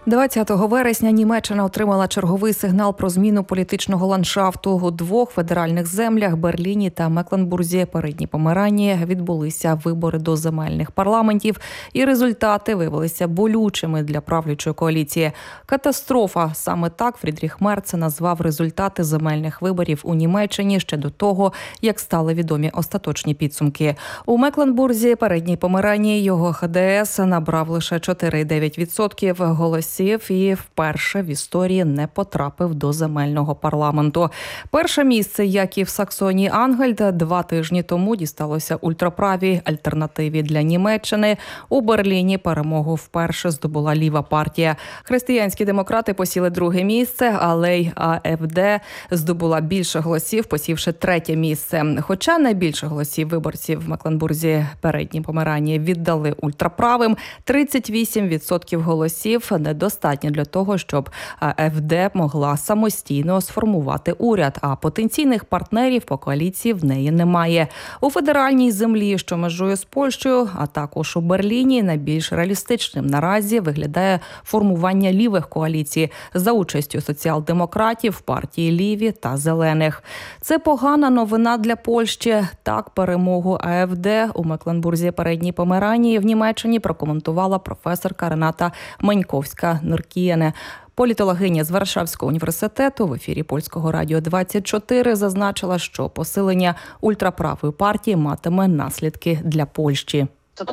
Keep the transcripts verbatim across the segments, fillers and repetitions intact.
двадцятого вересня Німеччина отримала черговий сигнал про зміну політичного ландшафту. У двох федеральних землях – Берліні та Мекленбурзі, Передній Померанії – відбулися вибори до земельних парламентів, і результати виявилися болючими для правлячої коаліції. Катастрофа – саме так Фрідріх Мерц назвав результати земельних виборів у Німеччині ще до того, як стали відомі остаточні підсумки. У Мекленбурзі, Передній Померанії його ха де ес набрав лише чотири цілих дев'ять десятих відсотка голосів і вперше в історії не потрапив до земельного парламенту. Перше місце, як і в Саксонії-Ангальт, два тижні тому дісталося ультраправій альтернативі для Німеччини. У Берліні перемогу вперше здобула ліва партія. Християнські демократи посіли друге місце, але й а еф де здобула більше голосів, посівши третє місце. Хоча найбільше голосів виборців в Мекленбурзі, Передній Померанії віддали ультраправим, тридцять вісім відсотків голосів недостатньо для того, щоб а еф де могла самостійно сформувати уряд, а потенційних партнерів по коаліції в неї немає. У федеральній землі, що межує з Польщею, а також у Берліні, найбільш реалістичним наразі виглядає формування лівих коаліцій за участю соціал-демократів, партії Ліві та Зелених. Це погана новина для Польщі. Так, перемогу а еф де у Мекленбурзі, Передній Померанії в Німеччині прокоментувала професорка Рената Меньковська-Нуркієне. Політологиня з Варшавського університету в ефірі Польського радіо двадцять чотири зазначила, що посилення ультраправої партії матиме наслідки для Польщі.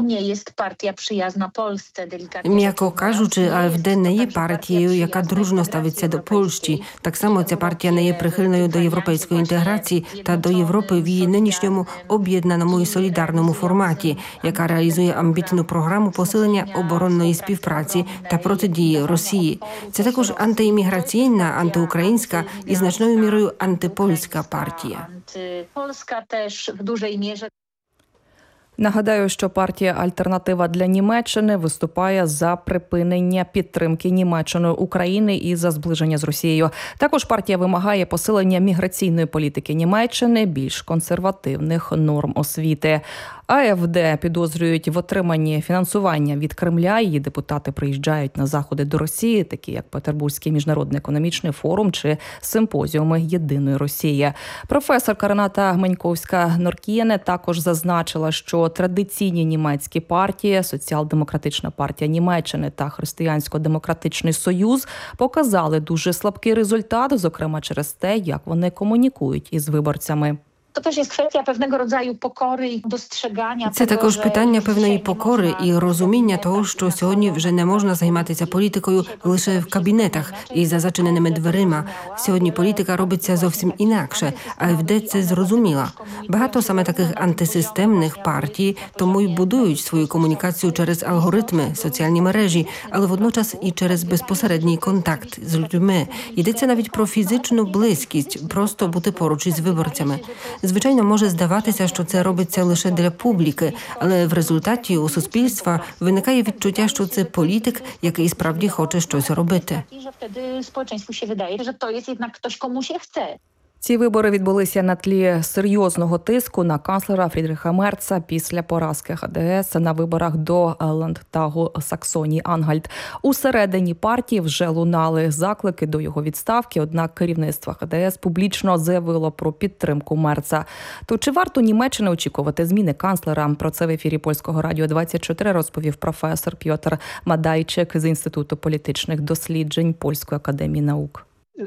М'яко кажучи, а еф де не є партією, яка дружно ставиться до Польщі. Так само ця партія не є прихильною до європейської інтеграції та до Європи в її нинішньому об'єднаному і солідарному форматі, яка реалізує амбітну програму посилення оборонної співпраці та протидії Росії. Це також антиімміграційна, антиукраїнська і значною мірою антипольська партія. Польська теж в дуже мірі. Нагадаю, що партія «Альтернатива для Німеччини» виступає за припинення підтримки Німеччиною України і за зближення з Росією. Також партія вимагає посилення міграційної політики Німеччини, більш консервативних норм освіти. а еф де підозрюють в отриманні фінансування від Кремля. Її депутати приїжджають на заходи до Росії, такі як Петербурзький міжнародний економічний форум чи симпозіуми «Єдиної Росії». Професорка Рената Меньковська-Нуркієне також зазначила, що традиційні німецькі партії, Соціал-демократична партія Німеччини та Християнсько-демократичний союз показали дуже слабкий результат, зокрема через те, як вони комунікують із виборцями. To też jest kwestia pewnego rodzaju pokory i dostrzegania. Це також питання певної покори і розуміння того, що сьогодні вже не можна займатися політикою лише в кабінетах і за зачиненими дверима. Сьогодні політика робиться зовсім інакше, а еф де це зрозуміла. Багато саме таких антисистемних партій тому й будують свою комунікацію через алгоритми, соціальні мережі, але водночас і через безпосередній контакт з людьми. Йдеться навіть про фізичну близькість, просто бути поруч із виборцями. Звичайно, може здаватися, що це робиться лише для публіки, але в результаті у суспільства виникає відчуття, що це політик, який справді хоче щось робити. Ці вибори відбулися на тлі серйозного тиску на канцлера Фрідріха Мерца після поразки ха де ес на виборах до Ландтагу Саксонії-Ангальт. Усередині партії вже лунали заклики до його відставки, однак керівництво ха де ес публічно заявило про підтримку Мерца. То чи варто Німеччини очікувати зміни канцлера? Про це в ефірі Польського радіо двадцять чотири розповів професор Пьотр Мадайчик з Інституту політичних досліджень Польської академії наук.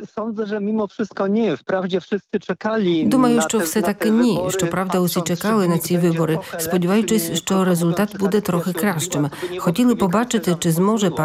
Думаю, що все-таки ні. Щоправда, усі чекали на ці вибори, сподіваючись, що результат буде трохи кращим. Хотіли побачити, чи зможе